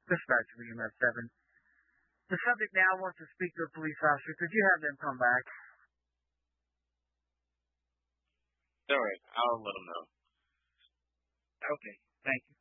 Dispatch of EMS 7. The subject now wants to speak to a police officer. Could you have them come back? All right, I'll let them know. Okay, thank you.